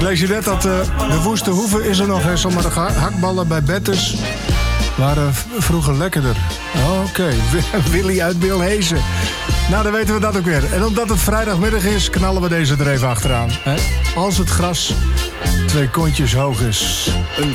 lees je net dat de Woeste Hoeve is er nog. Hè? Sommige hakballen bij Betters waren vroeger lekkerder. Oké. Willy uit Bilhezen. Nou, dan weten we dat ook weer. En omdat het vrijdagmiddag is, knallen we deze er even achteraan. Hè? Als het gras 2 kontjes hoog is. Een